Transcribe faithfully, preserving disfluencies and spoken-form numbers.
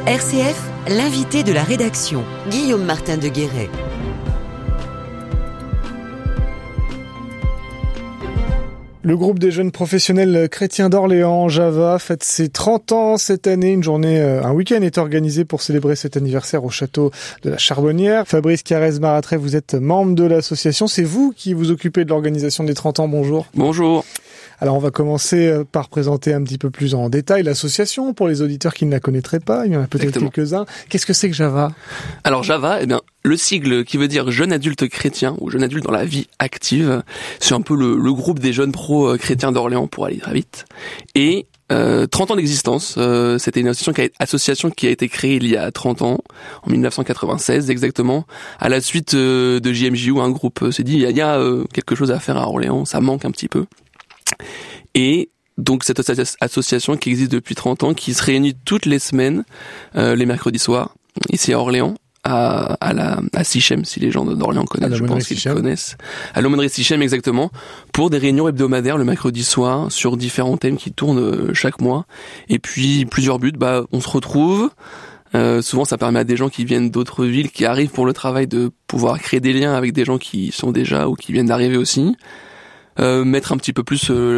R C F, l'invité de la rédaction, Guillaume Martin de Guéret. Le groupe des jeunes professionnels chrétiens d'Orléans, Java, fête ses trente ans cette année. Une journée, un week-end est organisé pour célébrer cet anniversaire au château de la Charbonnière. Fabrice Carrez-Maratrey, vous êtes membre de l'association. C'est vous qui vous occupez de l'organisation des trente ans. Bonjour. Bonjour. Alors on va commencer par présenter un petit peu plus en détail l'association pour les auditeurs qui ne la connaîtraient pas. Il y en a peut-être Exactement. quelques-uns. Qu'est-ce que c'est que Java ? Alors Java, eh bien, le sigle qui veut dire jeune adulte chrétien ou jeune adulte dans la vie active, c'est un peu le, le groupe des jeunes pros chrétiens d'Orléans pour aller très vite. Et euh, trente ans d'existence, euh, c'était une association qui, a, association qui a été créée il y a trente ans, en dix-neuf cent quatre-vingt-seize exactement, à la suite euh, de J M J où un groupe s'est dit il y a, il y a euh, quelque chose à faire à Orléans, ça manque un petit peu. Et donc cette association qui existe depuis trente ans, qui se réunit toutes les semaines, euh, les mercredis soirs, ici à Orléans, à, à la, à Sichem, si les gens d'Orléans connaissent, je pense qu'ils Sichem. connaissent. À l'aumônerie Sichem, exactement, pour des réunions hebdomadaires le mercredi soir, sur différents thèmes qui tournent chaque mois. Et puis, plusieurs buts, bah, on se retrouve. Euh, souvent, ça permet à des gens qui viennent d'autres villes, qui arrivent pour le travail, de pouvoir créer des liens avec des gens qui sont déjà ou qui viennent d'arriver aussi. Euh, mettre un petit peu plus euh,